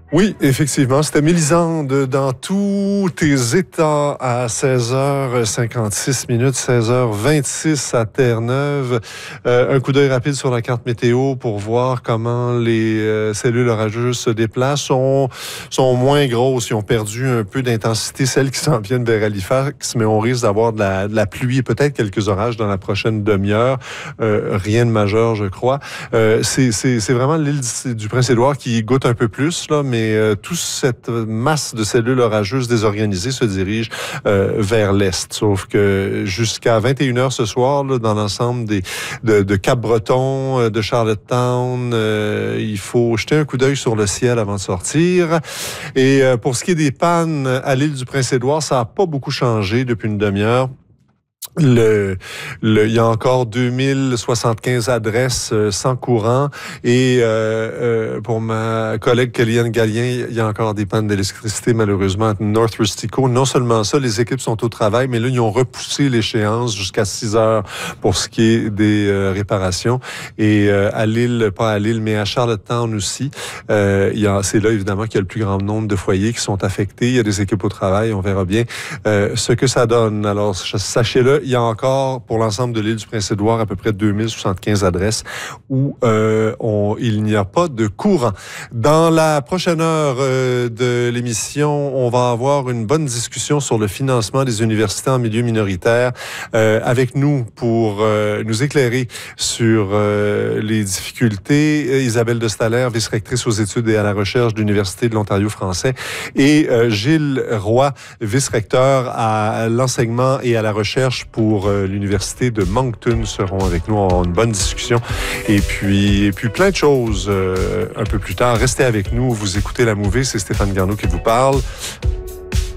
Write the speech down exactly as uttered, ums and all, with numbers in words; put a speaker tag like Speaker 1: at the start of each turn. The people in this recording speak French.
Speaker 1: Oui, effectivement. C'était Mélisande dans tous tes états à seize heures cinquante-six minutes, seize heures vingt-six à Terre-Neuve. Euh, un coup d'œil rapide sur la carte météo pour voir comment les euh, cellules orageuses se déplacent. Sont, sont moins grosses. Ils ont perdu un peu d'intensité, celles qui s'en viennent vers Halifax, mais on risque d'avoir de la, de la pluie et peut-être quelques orages dans la prochaine demi-heure. Euh, rien de majeur, je crois. Euh, c'est, c'est, c'est vraiment l'île du, du Prince-Édouard qui goûte un peu plus, là, mais Mais euh, toute cette masse de cellules orageuses désorganisées se dirige euh, vers l'est. Sauf que jusqu'à vingt et une heures ce soir, là, dans l'ensemble des, de, de Cap-Breton, de Charlottetown, euh, il faut jeter un coup d'œil sur le ciel avant de sortir. Et euh, pour ce qui est des pannes à l'île du Prince-Édouard, ça n'a pas beaucoup changé depuis une demi-heure. Le, le, il y a encore deux mille soixante-quinze adresses euh, sans courant et euh, euh, pour ma collègue Kellyanne Gallien, il y a encore des pannes d'électricité malheureusement à North Rustico. Non seulement ça, les équipes sont au travail, mais là, ils ont repoussé l'échéance jusqu'à six heures pour ce qui est des euh, réparations. Et euh, à Lille, pas à Lille, mais à Charlottetown aussi, euh, il y a, c'est là évidemment qu'il y a le plus grand nombre de foyers qui sont affectés. Il y a des équipes au travail, on verra bien euh, ce que ça donne. Alors, sachez-le, il y a encore, pour l'ensemble de l'île du Prince-Édouard, à peu près deux mille soixante-quinze adresses où euh, on, il n'y a pas de courant. Dans la prochaine heure euh, de l'émission, on va avoir une bonne discussion sur le financement des universités en milieu minoritaire. Euh, avec nous pour euh, nous éclairer sur euh, les difficultés, Isabelle de Staller, vice-rectrice aux études et à la recherche de l'Université de l'Ontario français, et euh, Gilles Roy, vice-recteur à l'enseignement et à la recherche pour euh, l'Université de Moncton, seront avec nous. On aura une bonne discussion. Et puis, et puis plein de choses euh, un peu plus tard. Restez avec nous. Vous écoutez La Mouvée. C'est Stéphane Garneau qui vous parle.